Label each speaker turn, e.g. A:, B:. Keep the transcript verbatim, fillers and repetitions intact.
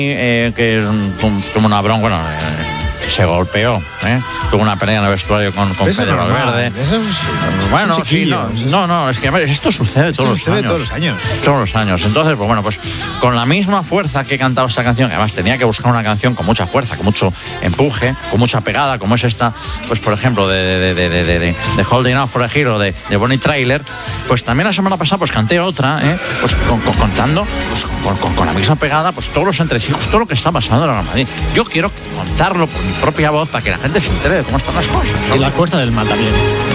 A: eh, que tuvo una bronca, bueno, eh, se golpeó, ¿eh? Tuvo una pelea en el vestuario con, con Pedro Valverde.
B: Eso es,
A: bueno, sí, no, no, no, es que esto sucede,
B: esto
A: todos,
B: sucede
A: los
B: todos los años.
A: Todos los años. Entonces, pues bueno, pues con la misma fuerza que he cantado esta canción, que además tenía que buscar una canción con mucha fuerza, con mucho empuje, con mucha pegada, como es esta, pues por ejemplo, de, de, de, de, de, de, de Holding Out for a Hero, de, de Bonnie Tyler, pues también la semana pasada pues canté otra, ¿eh? Pues con, con, contando, pues, con, con, con la misma pegada, pues todos los entresijos, todo lo que está pasando en el Real Madrid. Yo quiero contarlo por mi propia voz para que la gente se entere de cómo están las cosas, ¿no?
C: Y la fuerza del mal también.